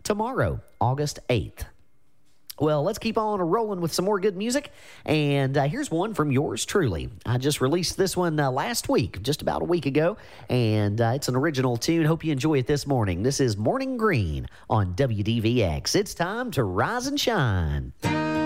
tomorrow, August 8th. Well, let's keep on rolling with some more good music. And here's one from yours truly. I just released this one last week, just about a week ago. And it's an original tune. Hope you enjoy it this morning. This is Morning Green on WDVX. It's time to rise and shine.